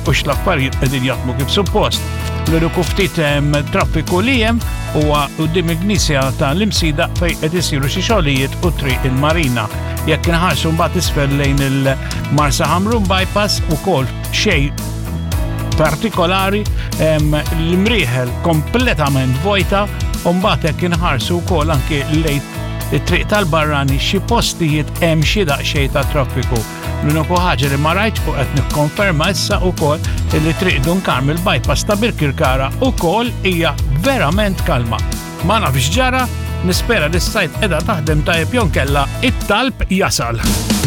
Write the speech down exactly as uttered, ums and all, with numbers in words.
u x'l-affarijiet qegħdin jaħdmu kif suppost. L-uniku ftit traffiku li hemm huwa quddiem il-Knisja tal-Imsida fejn qed isiru xi xogħlijiet u triq il-Marina. Jekk inħarsu mbagħad isfel lejn il-Marsa Ħamrun bypass ukoll xejn partikolari, l-imrieħel kompletament vojta, u mbagħad jekk inħarsu wkoll anke lejn it-triq tal-barrani xi postijiet hemm xi daqsxejn ta' traffiku. L-uniku ħaġa li ma rajtx u qed nikkonferma issa wkoll li triq Dunkarm il-bypass ta' Birkirkara wkoll hija verament kalma. Ma nafx ġara, nispera li s-sajt qiegħda taħdem tajjeb jew nkella it-talb jasal.